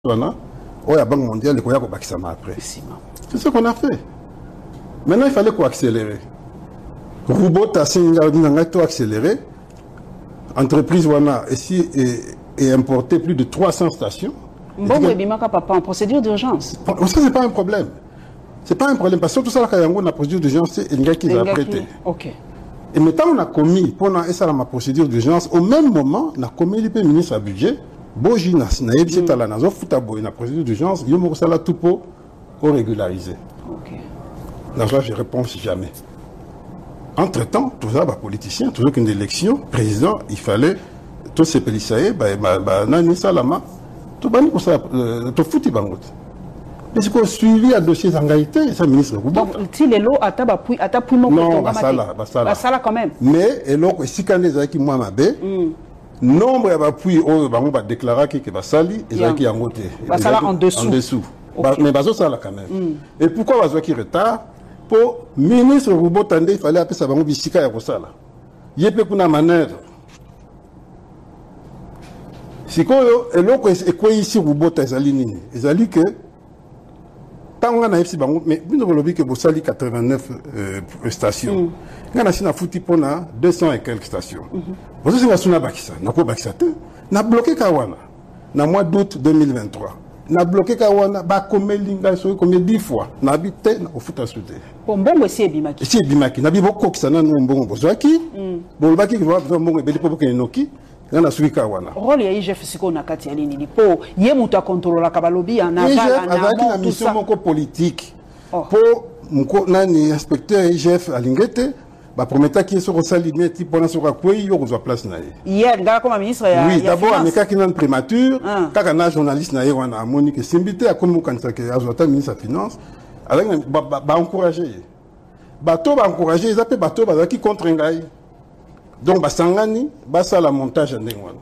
Oh, la Banque mondiale, le Koyako Bakisama après. C'est ce qu'on a fait. Maintenant, il fallait accélérer. Robot a accéléré. Entreprise Wana ici est importé plus de 300 stations. Bon, mais Bimaka Papa, en procédure d'urgence. Ça, c'est pas un problème. C'est pas un problème. Parce que tout ça, quand il y a une procédure d'urgence, c'est une gars qui va prêter. Ok. Et maintenant, on a commis, pendant ma procédure d'urgence, au même moment, on a commis le ministre à budget. Boji na yebisi tala na zo futa boy na procédure d'urgence yo mo sala tout pour régulariser. OK. Là je réponds jamais. Entre-temps, tout ça politicien, toujours qu'une élection, président, il fallait tous ces policiers nani salama tout bani pour ça tout futi bangot. Mais c'est qu'on suivi à dossier zangaïté ça ministre Rubo. Donc si les lots atapui non basala quand même. Mais et l'autre si quand les qui moi mabe nombre d'appui au bango va déclarer que basali et qui en côté basala en dessous okay. Mais bazo ça là quand même et pourquoi bazo qui retard pour ministre Rubo Tande il fallait appeler ça bango bisika ya kosala yepe kuna manœuvre sikoyo eloko ekwe ici Rubo tazali nini ezali que tant on a ici bango mais bino bolobi que bosali 89 stations ngana sina futi pona 200 et quelques stations vous savez que bakisa nako bakisa te na bloqué kawana na mois d'août 2023 na bloqué kawana ba komelinga so comme 10 fois na habité na ofuta soute mbongo esi ebimaki na bibo kokisa na mbongo bozwaki bolobaki que va mbongo ebeli po ke noki ngana suki kawana rôle ya IGF siko na kati ya nini po ye mutu a contrôler ka balobi na bala na mission moko politique pour mko nani inspecteur IGF alingete ba prometa qui sur salimé type pour sur quoi il y aura place na hier ngala comme ministre ya oui d'abord ameka qui nan prémature kaka na journaliste na wana amoni que simbité a comme kanisa que azota ministre de finance avec ba encourager bato ba encourager ils appellent bato ba qui contre ngai donc ba sangani ba ça la montage ndengwana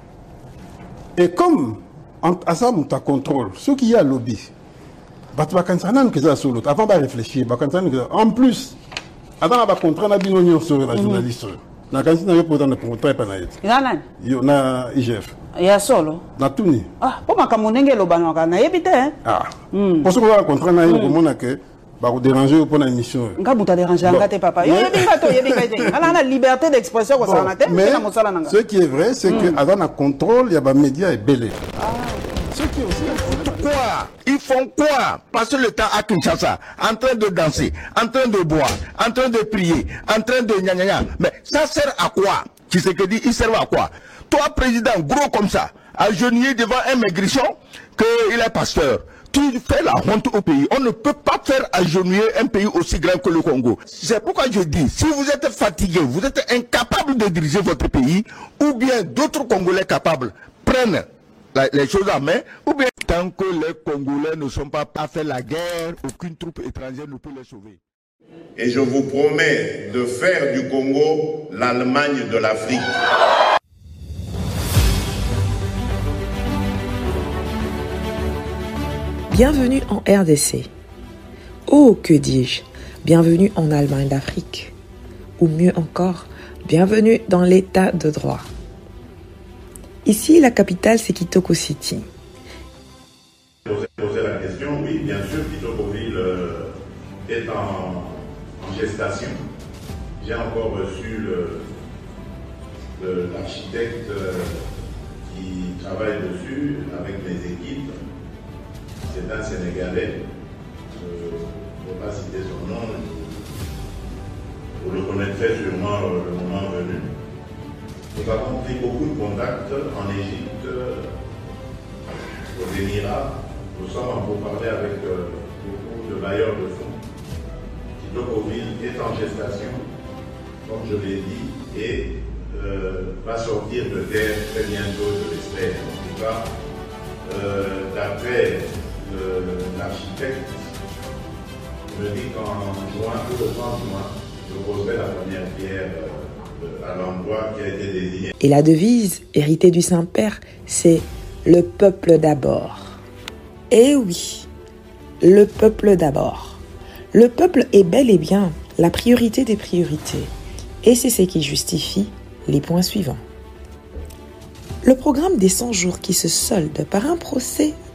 et comme à ça mon contrôle ce qui y a lobby bato ba kanisa nan que ça solo avant ba réfléchir ba kanisa en plus avant ba contrat na bino sur la journaliste na kanisa na yo pour dans le contrat pa na yet yo na IGF ya solo na tuni po makamonenge lo banaka na yebite pour ce qu'on a contrat na yo komona que ba ko déranger pour na émission nga buta déranger ngate papa yo yebinga te ala na liberté d'expression ko sana te mais ce qui est vrai c'est que avant na contrôle il y a ba médias et belé ce qui est aussi quoi? Ils font quoi? Passer le temps à Kinshasa, en train de danser, en train de boire, en train de prier, en train de gna gna gna. Mais ça sert à quoi? Tu sais que dit, il sert à quoi? Toi, président, gros comme ça, agenouillé devant un maigrichon, qu'il est pasteur. Tu fais la honte au pays. On ne peut pas faire agenouiller un pays aussi grand que le Congo. C'est pourquoi je dis, si vous êtes fatigué, vous êtes incapable de diriger votre pays, ou bien d'autres Congolais capables prennent les choses en main, ou bien tant que les Congolais ne sont pas à faire la guerre, aucune troupe étrangère ne peut les sauver. Et je vous promets de faire du Congo l'Allemagne de l'Afrique. Bienvenue en RDC. Oh, que dis-je? Bienvenue en Allemagne d'Afrique. Ou mieux encore, bienvenue dans l'état de droit. Ici, la capitale, c'est Kitoko City. Poser la question, oui, bien sûr, Kitokoville est en gestation. J'ai encore reçu l'architecte qui travaille dessus avec mes équipes. C'est un Sénégalais. Je ne vais pas citer son nom. Vous le connaîtrez sûrement le moment venu. Nous avons pris beaucoup de contacts en Égypte, aux Émirats. Nous sommes en pourparlers avec beaucoup de bailleurs de fonds. Kitokoville est en gestation, comme je l'ai dit, et va sortir de terre très bientôt, je l'espère. En tout cas, d'après l'architecte, il me dit qu'en juin, tout le 30 juin, je poserai la première pierre à l'endroit qui a été désigné. Et la devise, héritée du Saint-Père, c'est « Le peuple d'abord ». Eh oui, le peuple d'abord. Le peuple est bel et bien la priorité des priorités. Et c'est ce qui justifie les points suivants. Le programme des 100 jours qui se solde par un procès